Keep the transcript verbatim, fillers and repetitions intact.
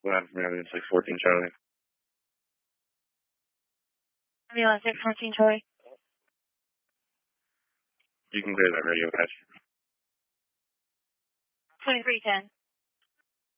Lab from ambulance six fourteen Charlie. Ambulance six fourteen Charlie. You can clear that radio patch. twenty-three ten.